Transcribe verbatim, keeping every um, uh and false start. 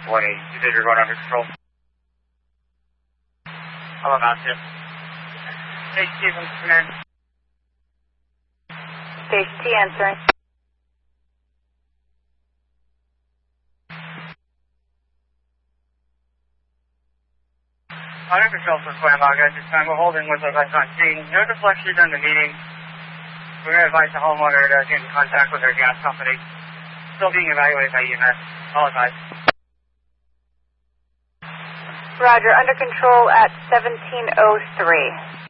one eight. You said you're going under control. How about you? Hey, Stephen, command. Station T answering. Under control for Flambeau, guys. This time we're holding with us on scene. No deflections in the meeting. We're going to advise the homeowner to get in contact with their gas company. Still being evaluated by E M S. Apologize. Roger, under control at seventeen oh three.